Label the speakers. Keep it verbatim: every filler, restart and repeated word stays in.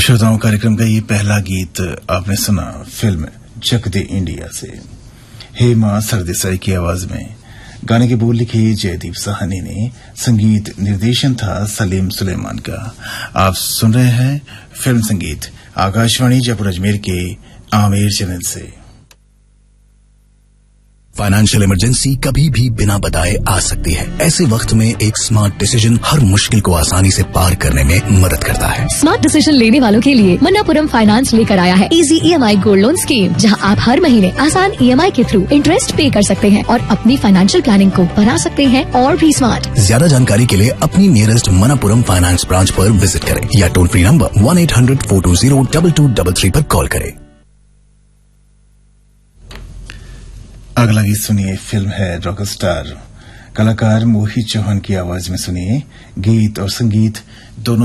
Speaker 1: श्रोताओं, कार्यक्रम का ये पहला गीत आपने सुना फिल्म चक दे इंडिया से। हेमा सरदेसाई की आवाज में गाने के बोल लिखे जयदीप साहनी ने, संगीत निर्देशन था सलीम सुलेमान का। आप सुन रहे हैं फिल्म संगीत आकाशवाणी जयपुर अजमेर के आमेर चैनल से।
Speaker 2: फाइनेंशियल इमरजेंसी कभी भी बिना बताए आ सकती है। ऐसे वक्त में एक स्मार्ट डिसीजन हर मुश्किल को आसानी से पार करने में मदद करता है।
Speaker 3: स्मार्ट डिसीजन लेने वालों के लिए मन्नापुरम फाइनेंस लेकर आया है easy EMI gold loan scheme, जहां आप हर महीने आसान ईएमआई के थ्रू इंटरेस्ट पे कर सकते हैं और अपनी फाइनेंशियल प्लानिंग को बना सकते हैं और भी स्मार्ट।
Speaker 2: ज्यादा जानकारी के लिए अपनी नियरेस्ट मन्नापुरम फाइनेंस ब्रांच पर विजिट करें या toll free number one eight hundred four to zero double two double three पर कॉल करें।
Speaker 1: अगला गीत सुनिए, फिल्म है रॉकस्टार। कलाकार मोहित चौहान की आवाज में सुनिए। गीत और संगीत दोनों